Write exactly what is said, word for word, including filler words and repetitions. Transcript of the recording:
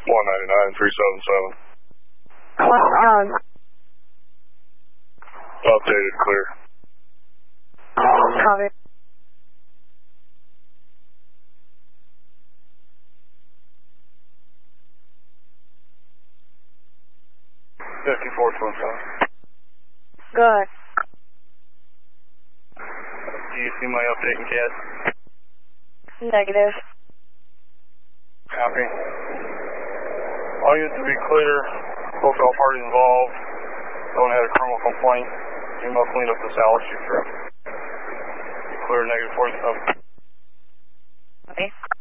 one ninety-nine, three seven seven. Um, Updated, clear. copy. fifty-four twenty-seven. Good. Do you see my update in C A D? Negative. Copy. All units to be clear. Both all parties involved. Don't have a criminal complaint. You must clean up the salvage sheet trip. Clear, negative forty-seven. Okay.